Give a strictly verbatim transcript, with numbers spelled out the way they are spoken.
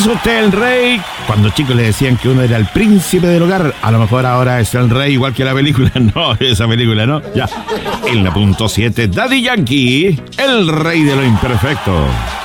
¿Es usted el rey? Cuando chicos le decían que uno era el príncipe del hogar, a lo mejor ahora es el rey igual que la película. No, esa película no. Ya. En la punto siete, Daddy Yankee, el rey de lo imperfecto.